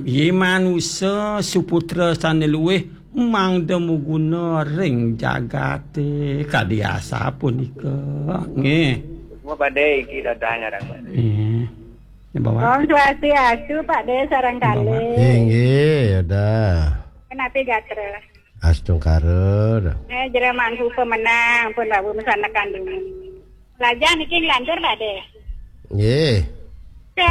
Ye manusia suputra sana luweh mang demu guna ring jagate kadiasa pun ika. Nggih. Semua badai iki dadanya dah. Bawa. Om Swastiastu Pak De sareng kali. Nggih, ada. Kenapa gatra? Astung kareur. Jere mangku pemenang pun babu mesana kandung. Lajan iki lancar Pak De. Nggih.